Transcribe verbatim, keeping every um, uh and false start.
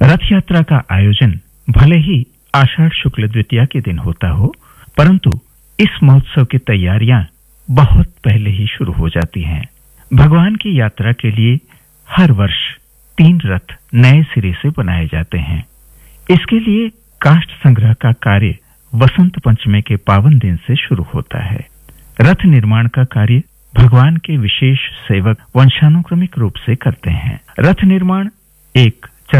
रथ यात्रा का आयोजन भले ही आषाढ़ शुक्ल द्वितीया के दिन होता हो, परंतु इस महोत्सव की तैयारियां बहुत पहले ही शुरू हो जाती हैं। भगवान की यात्रा के लिए हर वर्ष तीन रथ नए सिरे से बनाए जाते हैं। इसके लिए काष्ठ संग्रह का कार्य वसंत पंचमी के पावन दिन से शुरू होता है। रथ निर्माण का कार्य भगवान के विशेष सेवक वंशानुक्रमिक रूप से करते हैं। रथ निर्माण एक